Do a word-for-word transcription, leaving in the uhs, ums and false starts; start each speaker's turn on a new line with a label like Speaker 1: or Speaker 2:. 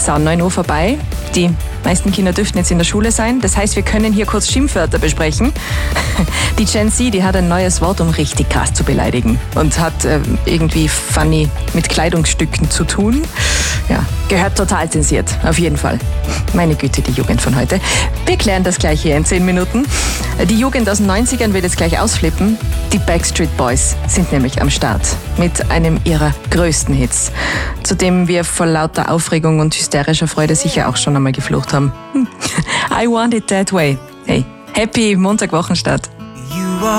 Speaker 1: So, neun Uhr vorbei. Die meisten Kinder dürften jetzt in der Schule sein. Das heißt, wir können hier kurz Schimpfwörter besprechen. Die Gen Z, die hat ein neues Wort, um richtig krass zu beleidigen. Und hat äh, irgendwie funny mit Kleidungsstücken zu tun. Ja, gehört total zensiert, auf jeden Fall. Meine Güte, die Jugend von heute. Wir klären das gleich hier in zehn Minuten. Die Jugend aus den neunzigern wird jetzt gleich ausflippen. Die Backstreet Boys sind nämlich am Start mit einem ihrer größten Hits, zu dem wir vor lauter Aufregung und hysterischer Freude sicher auch schon einmal geflucht haben. I Want It That Way. Hey, happy Montagwochenstart.